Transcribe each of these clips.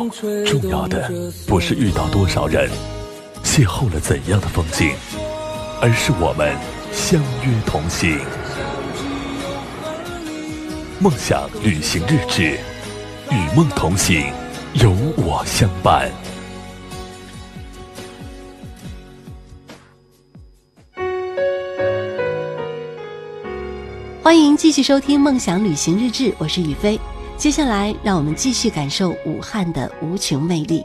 重要的不是遇到多少人，邂逅了怎样的风景，而是我们相约同行。梦想旅行日志，与梦同行，有我相伴。 欢迎继续收听梦想旅行日志，我是雨飞。接下来让我们继续感受武汉的无穷魅力。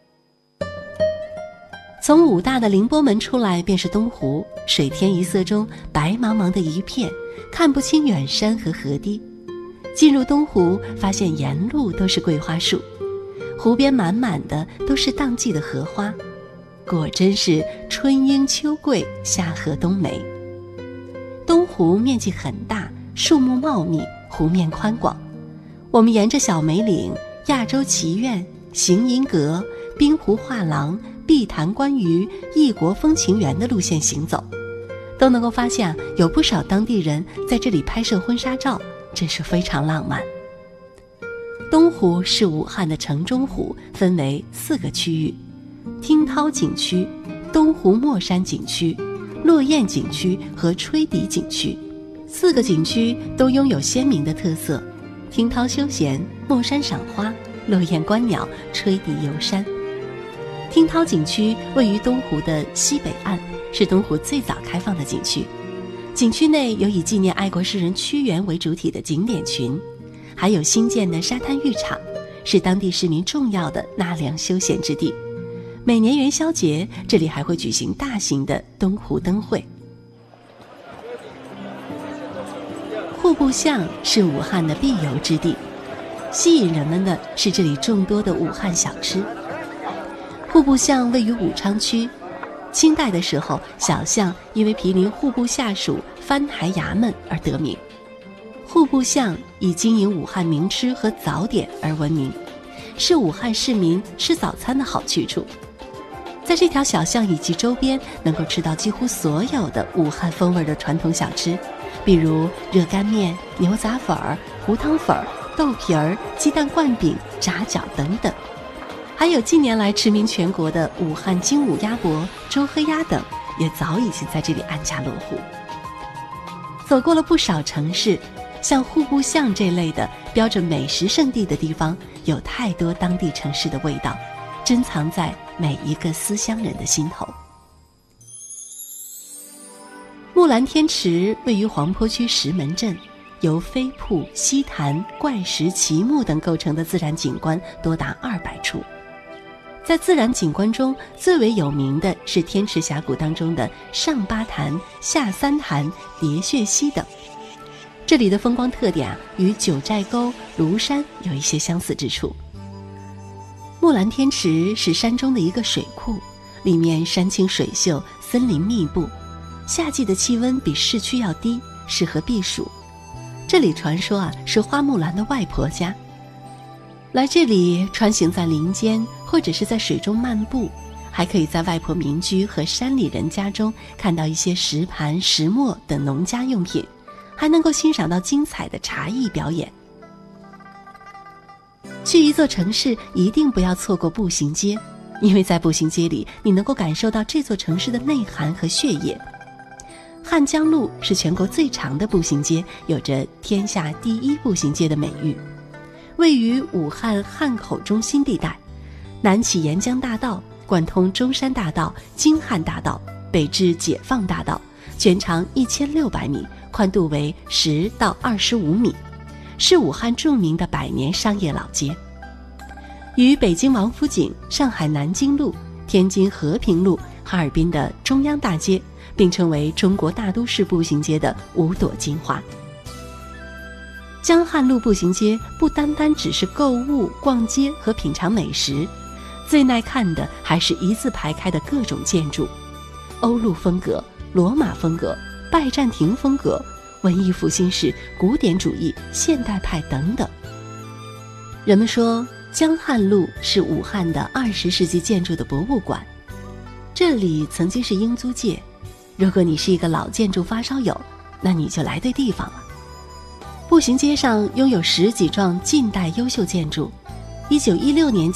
从武大的凌波门出来便是东湖，水天一色中白茫茫的一片，看不清远山和河堤。进入东湖，发现沿路都是桂花树，湖边满满的都是当季的荷花，果真是春樱秋桂，夏荷冬梅。东湖面积很大，树木茂密，湖面宽广。我们沿着小梅岭、亚洲棋院、行吟阁、滨湖画廊、碧潭观鱼、异国风情园的路线行走，都能够发现有不少当地人在这里拍摄婚纱照，真是非常浪漫。东湖是武汉的城中湖，分为4个区域：听涛景区、东湖墨山景区、落雁景区和吹笛景区。4个景区都拥有鲜明的特色：听涛休闲、墨山赏花、落雁观鸟、吹笛游山。听涛景区位于东湖的西北岸，是东湖最早开放的景区。景区内有以纪念爱国诗人屈原为主体的景点群，还有新建的沙滩浴场，是当地市民重要的纳凉休闲之地。每年元宵节，这里还会举行大型的东湖灯会。户部巷是武汉的必游之地，吸引人们的是这里众多的武汉小吃。户部巷位于武昌区，清代的时候，小巷因为毗邻户部下属藩台衙门而得名。户部巷以经营武汉名吃和早点而闻名，是武汉市民吃早餐的好去处。在这条小巷以及周边，能够吃到几乎所有的武汉风味的传统小吃，比如热干面、牛杂粉、糊汤粉、豆皮儿、鸡蛋灌饼、炸饺等等。还有近年来驰名全国的武汉精武鸭脖、周黑鸭等，也早已经在这里安家落户。走过了不少城市，像户部巷这类的标着美食圣地的地方，有太多当地城市的味道，珍藏在每一个思乡人的心头。木兰天池位于黄陂区石门镇，由飞瀑、溪潭、怪石、奇木等构成的自然景观多达200处。在自然景观中，最为有名的是天池峡谷当中的上八潭、下三潭、叠穴溪等。这里的风光特点与九寨沟、庐山有一些相似之处。木兰天池是山中的一个水库，里面山清水秀，森林密布，夏季的气温比市区要低，适合避暑。这里传说是花木兰的外婆家。来这里穿行在林间，或者是在水中漫步，还可以在外婆民居和山里人家中看到一些石盘、石磨等农家用品，还能够欣赏到精彩的茶艺表演。去一座城市一定不要错过步行街，因为在步行街里，你能够感受到这座城市的内涵和血液。汉江路是全国最长的步行街，有着天下第1步行街的美誉。位于武汉汉口中心地带，南起沿江大道，贯通中山大道、京汉大道，北至解放大道，全长1600米，宽度为10到25米，是武汉著名的100年商业老街。与北京王府井、上海南京路、天津和平路、哈尔滨的中央大街并称为中国大都市步行街的5朵金花。江汉路步行街不单单只是购物、逛街和品尝美食，最耐看的还是一字排开的各种建筑，欧陆风格、罗马风格、拜占庭风格、文艺复兴式、古典主义、现代派等等。人们说江汉路是武汉的20世纪建筑的博物馆，这里曾经是英租界，如果你是一个老建筑发烧友，那你就来对地方了。步行街上拥有10几幢近代优秀建筑，1916年